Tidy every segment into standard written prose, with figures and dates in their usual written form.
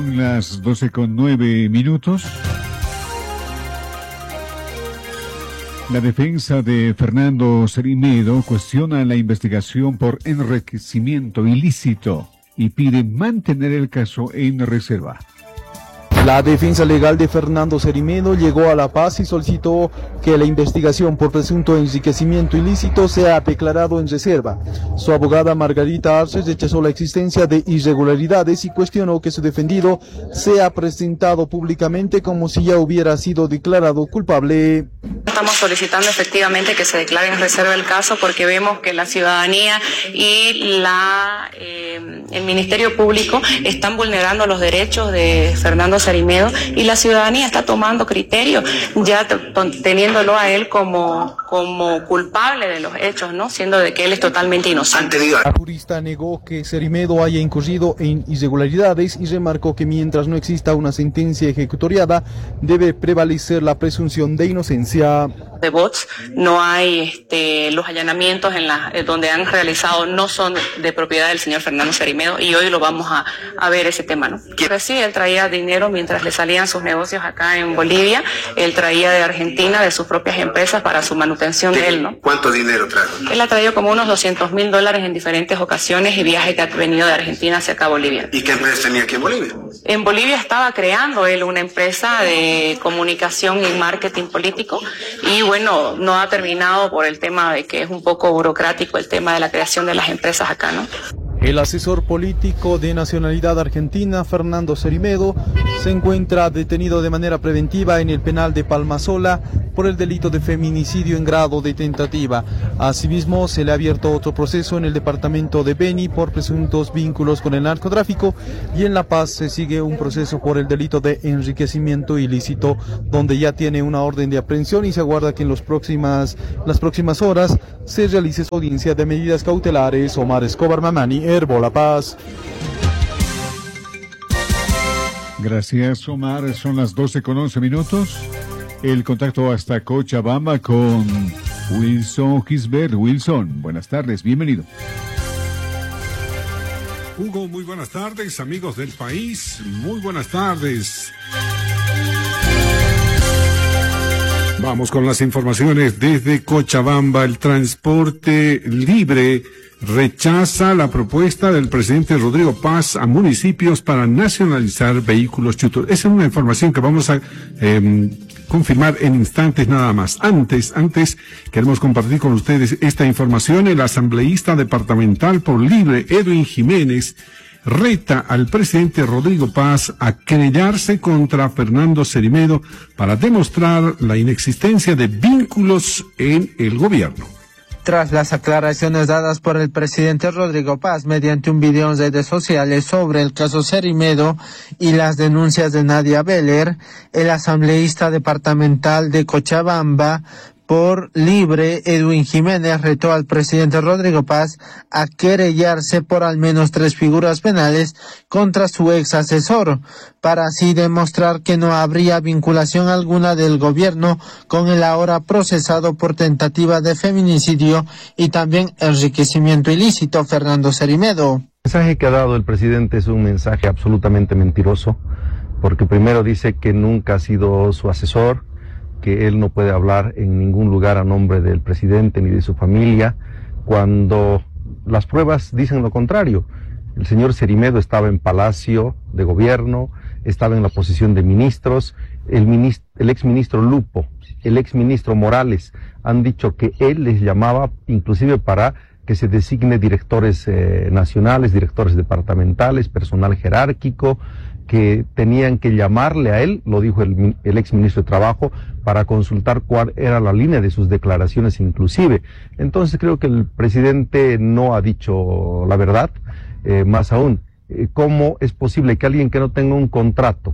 Son las 12:09. La defensa de Fernando Cerimedo cuestiona la investigación por enriquecimiento ilícito y pide mantener el caso en reserva. La defensa legal de Fernando Cerimedo llegó a La Paz y solicitó que la investigación por presunto enriquecimiento ilícito sea declarado en reserva. Su abogada Margarita Arce rechazó la existencia de irregularidades y cuestionó que su defendido sea presentado públicamente como si ya hubiera sido declarado culpable. Estamos solicitando efectivamente que se declare en reserva el caso porque vemos que la ciudadanía y el Ministerio Público están vulnerando los derechos de Fernando Cerimedo y la ciudadanía está tomando criterio ya teniéndolo a él como culpable de los hechos, ¿no? Siendo de que él es totalmente inocente. La jurista negó que Cerimedo haya incurrido en irregularidades y remarcó que mientras no exista una sentencia ejecutoriada debe prevalecer la presunción de inocencia. De bots, no hay los allanamientos donde han realizado no son de propiedad del señor Fernando Cerimedo y hoy lo vamos a ver ese tema, ¿no? Pero sí, él traía dinero mientras le salían sus negocios acá en Bolivia, él traía de Argentina, de sus propias empresas para su manutención de él, ¿no? ¿Cuánto dinero trajo? Él ha traído como unos $200.000 en diferentes ocasiones y viajes que ha venido de Argentina hacia acá a Bolivia. ¿Y qué empresa tenía aquí en Bolivia? En Bolivia estaba creando él una empresa de comunicación y marketing político y bueno, no ha terminado por el tema de que es un poco burocrático el tema de la creación de las empresas acá, ¿no? El asesor político de nacionalidad argentina, Fernando Cerimedo, se encuentra detenido de manera preventiva en el penal de Palmasola por el delito de feminicidio en grado de tentativa. Asimismo, se le ha abierto otro proceso en el departamento de Beni por presuntos vínculos con el narcotráfico y en La Paz se sigue un proceso por el delito de enriquecimiento ilícito, donde ya tiene una orden de aprehensión y se aguarda que en las próximas horas se realice su audiencia de medidas cautelares. Omar Escobar Mamani, Herbo, La Paz. Gracias, Omar. Son las 12:11. El contacto hasta Cochabamba con Wilson Gisbert. Wilson, buenas tardes, bienvenido. Hugo, muy buenas tardes, amigos del país, muy buenas tardes. Vamos con las informaciones desde Cochabamba. El transporte libre rechaza la propuesta del presidente Rodrigo Paz a municipios para nacionalizar vehículos chutos. Esa es una información que vamos a confirmar en instantes nada más. Antes, queremos compartir con ustedes esta información. El asambleísta departamental por Libre, Edwin Jiménez, reta al presidente Rodrigo Paz a querellarse contra Fernando Cerimedo para demostrar la inexistencia de vínculos en el gobierno. Tras las aclaraciones dadas por el presidente Rodrigo Paz mediante un video en redes sociales sobre el caso Cerimedo y las denuncias de Nadia Beller, el asambleísta departamental de Cochabamba por Libre, Edwin Jiménez, retó al presidente Rodrigo Paz a querellarse por al menos 3 figuras penales contra su ex asesor, para así demostrar que no habría vinculación alguna del gobierno con el ahora procesado por tentativa de feminicidio y también enriquecimiento ilícito Fernando Cerimedo. El mensaje que ha dado el presidente es un mensaje absolutamente mentiroso, porque primero dice que nunca ha sido su asesor, que él no puede hablar en ningún lugar a nombre del presidente ni de su familia, cuando las pruebas dicen lo contrario. El señor Cerimedo estaba en Palacio de Gobierno, estaba en la posición de ministros, el exministro Lupo, el exministro Morales han dicho que él les llamaba inclusive para que se designe directores nacionales, directores departamentales, personal jerárquico, que tenían que llamarle a él, lo dijo el exministro de Trabajo, para consultar cuál era la línea de sus declaraciones inclusive. Entonces creo que el presidente no ha dicho la verdad. Más aún, ¿cómo es posible que alguien que no tenga un contrato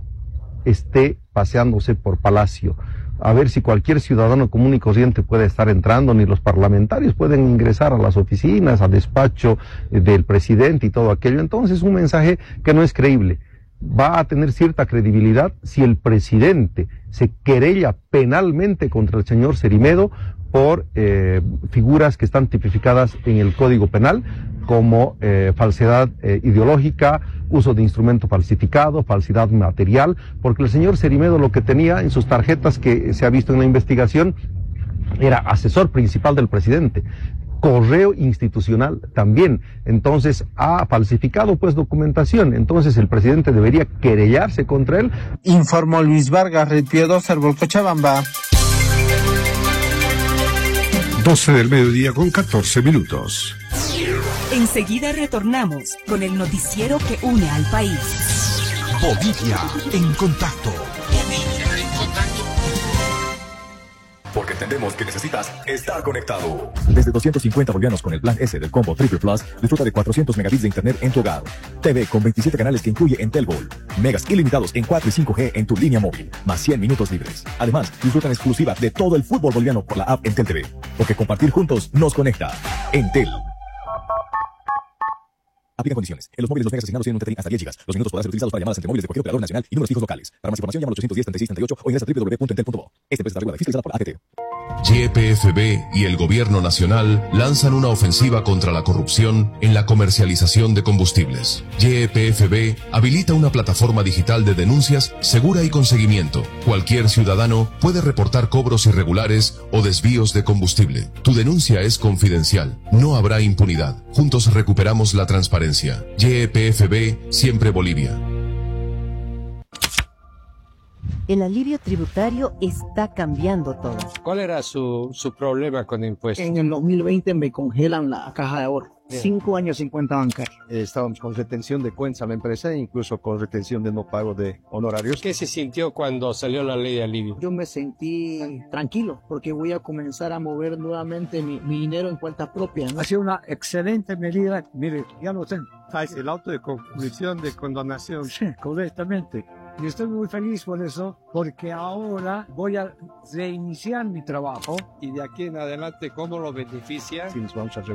esté paseándose por Palacio? A ver si cualquier ciudadano común y corriente puede estar entrando, ni los parlamentarios pueden ingresar a las oficinas, al despacho del presidente y todo aquello. Entonces, un mensaje que no es creíble. Va a tener cierta credibilidad si el presidente se querella penalmente contra el señor Cerimedo por figuras que están tipificadas en el Código Penal, como falsedad ideológica, uso de instrumento falsificado, falsidad material, porque el señor Cerimedo lo que tenía en sus tarjetas que se ha visto en la investigación era asesor principal del presidente, correo institucional también, entonces ha falsificado pues documentación, entonces el presidente debería querellarse contra él. Informó Luis Vargas, Red Piedo, Cervo, Cochabamba. 12 del mediodía con 14 minutos. Enseguida retornamos con el noticiero que une al país. Bolivia en contacto. Porque entendemos que necesitas estar conectado. Desde 250 bolivianos con el plan S del combo Triple Plus, disfruta de 400 megabits de internet en tu hogar. TV con 27 canales que incluye Entelbol. Megas ilimitados en 4 y 5G en tu línea móvil, más 100 minutos libres. Además, disfruta en exclusiva de todo el fútbol boliviano por la app Entel TV. Porque compartir juntos nos conecta. Entel. Aplica condiciones. En los móviles los megas asignados tienen un tetris hasta 10 GB. Los minutos podrán ser utilizados para llamadas entre móviles de cualquier operador nacional y números fijos locales. Para más información llama al 810-3638 o ingresa a www.entel.bo. Esta empresa está regulada y fiscalizada por ATT. YPFB y el Gobierno Nacional lanzan una ofensiva contra la corrupción en la comercialización de combustibles. YPFB habilita una plataforma digital de denuncias segura y con seguimiento. Cualquier ciudadano puede reportar cobros irregulares o desvíos de combustible. Tu denuncia es confidencial. No habrá impunidad. Juntos recuperamos la transparencia. YPFB, siempre Bolivia. El alivio tributario está cambiando todo. ¿Cuál era su problema con impuestos? En el 2020 me congelan la caja de ahorro. 5 años sin cuenta bancaria. Estábamos con retención de cuentas a la empresa e incluso con retención de no pago de honorarios. ¿Qué se sintió cuando salió la ley de alivio? Yo me sentí tranquilo porque voy a comenzar a mover nuevamente mi dinero en cuenta propia, ¿no? Ha sido una excelente medida. Mire, ya lo tengo. El auto de conclusión de condonación. Sí, correctamente. Y estoy muy feliz por eso, porque ahora voy a reiniciar mi trabajo. Y de aquí en adelante, ¿cómo lo beneficia? Sí, nos vamos a